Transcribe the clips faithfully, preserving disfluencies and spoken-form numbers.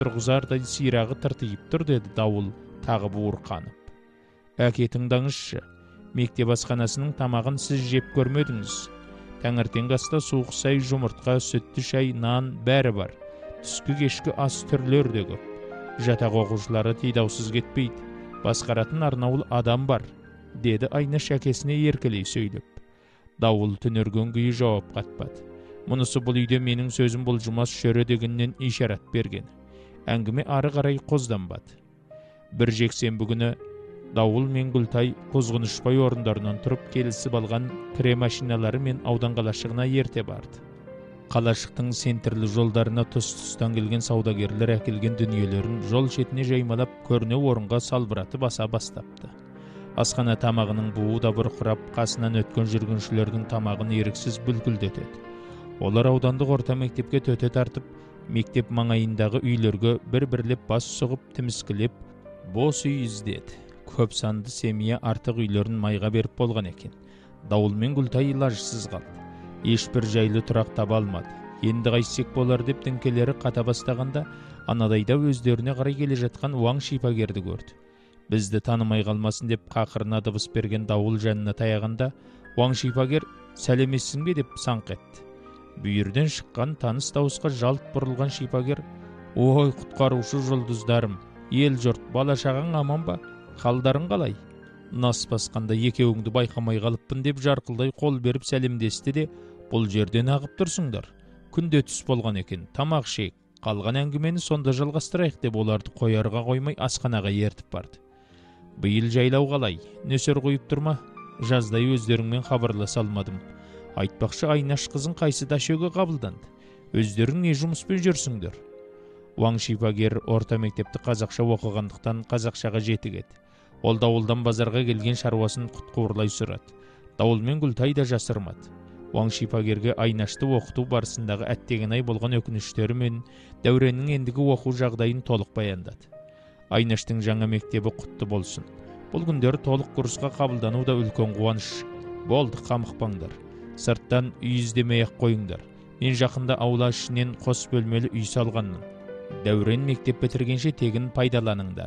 тұрғызардай сирағы тыртиып тұр, деді Дауыл тағы буырқанып. Әке, тыңдаңызшы, мектеп асханасының тамағын сіз жеп көрмедіңіз. Таңертеңгі аста суық сай, жұмыртқа, сүтті шай, нан бәрі бар. Түскі кешкі ас түрлері де көп. Жатақ оқушылары тидаусыз кетпейді. Басқаратын арнаулы адам бар, деді Айнаш әкесіне еркелей сөйлеп. Дауыл түнерген күйі жауап қатпады. Мұнысы бұл үйде менің сөзім бұлжымас шөре дегеннен ишарат берген. Әңгіме ары қарай қозданбады. Бір жексенбі күні Дауыл мен Гүлтай қозғынышпай орындарынан тұрып келісіп алған кіре машиналары мен аудан қалашығына ерте барды. Қалашықтың сентрлі жолдарына тұс-тұстан келген саудагерлер әкелген дүниелерін жол шетіне жаймалап көріне орынға салбыратып аса бастапты. Асхана тамағының буы да бұрқырап, қасынан өткен жүргіншілердің тамағын еріксіз бүлкілдетеді. Олар аудандық орта мектепке төте тартып, мектеп маңайындағы үйлерге бір-бірлеп бас сұғып, тіміскілеп, бос үй іздеді. Көп санды семья артық үйлерін майға беріп болған екен. Дауыл мен Гүлтай илажсыз қалды. Ешбір жайлы тұрақ таба алмады. Енді қайсек болар деп діңкелері қата бастағанда, анадайда өздеріне қарай келе жатқан уаң шипагерді көрді. Бізді танымай қалмасын деп қақырына дыбыс берген Дауыл жанына таяғанда, уаң шипагер сәлемессің бе деп саңқ етті. Бүйірден шыққан таныс дауысқа жалт бұрылған шипагер: «Ой, құтқарушы жұлдыздарым, ел жұрт, бала шағаң аман ба? Қалдарың қалай?» Нас басқанда екеуіңді байқамай қалыппын деп жарқылдай қол беріп сәлемдесті де, «Бұл жерден ағып тұрсыңдар. Күнде түс болған екен, тамақ ішейік. Қалған әңгімені сонда жалғастырайық» деп оларды қоярға қоймай асханаға ертіп барды. «Биыл жайлау қалай? Нөсер қойып тұрма? Жаздай өздеріңмен хабарласа алмадым. Айтпақшы, Айнаш қызың қайсы дашөге қабылданды. Өздерің не жұмыспен жүрсіңдер?» Уаң шипагер орта мектепті қазақша оқығандықтан қазақшаға жетік еді. Ол Дауылдан базарға келген шаруасын құтқуырлай сұрады. Дауыл мен Гүлтай да жасырмады. Уаң шипагерге Айнашты оқыту барысындағы әттеген-ай болған өкініштері мен Дәуреннің ендігі оқу жағдайын толық баяндады. Айнаштың жаңа мектебі құтты болсын. Бұл күндері толық курсқа қабылдану да үлкен қуаныш. Болды, қамықпаңдар. Сырттан үй іздемей-ақ қойыңдар. Мен жақында аула ішінен қос бөлмелі үй салғанмын. Дәурен мектеп бітіргенше тегін пайдаланыңдар.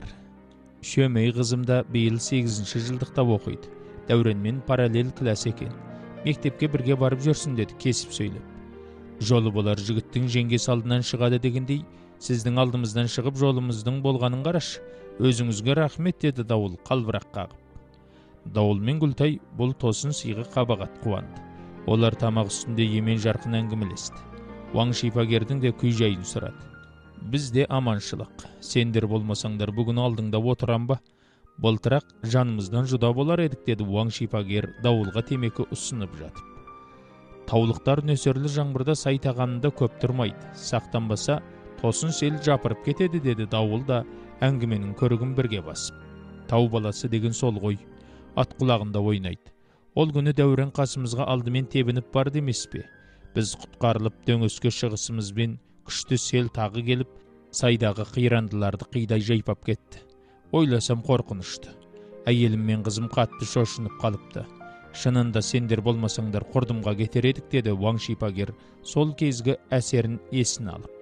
Шөмей қызым да биыл сегізінші жылдықта оқиды. Дәуренмен параллель класс екен. Мектепке бірге барып жүрсін, деді кесіп сөйлеп. Жолы болар жігіттің жеңгесі алдынан шығады дегендей, сіздің алдымыздан шығып жолымыздың болғанын қараш. Өзіңізге рахмет, деді Дауыл қалбырақ қағып. Дауыл мен Гүлтай бұл тосын сыйға қабағат қуанды. Олар тамақ үстінде емен жарқын әңгімелесті. Уаң шипагердің де күй жайын сұрады. «Бізде аманшылық. Сендер болмасаңдар бүгін алдыңда отырам ба? Былтырақ жанымыздан жуда болар едік», деді Уаң шипагер Дауылға темекі ұсынып жатып. «Таулықтар нөсерлі жаңбырда сайтағанында көп тұрмайды. Сақтанбаса, тосын сел жапырып кетеді», деді Дауыл да әңгіменің көрігін бірге басып. «Тау баласы деген сол ғой. Ат құлағында ойнайды. Ол күні Дәурен қасымызға алдымен тебініп бар демес пе? Біз құтқарылып дөңеске шығысымызбен күшті сел тағы келіп, сайдағы қирандыларды қидай жайпап кетті. Ойласам қорқынышты. Әйелім мен қызым қатты шошынып қалыпты. Шынында сендер болмасаңдар құрдымға кетер едік», деді Уаң шипагер сол кезгі әсерін есіне алып.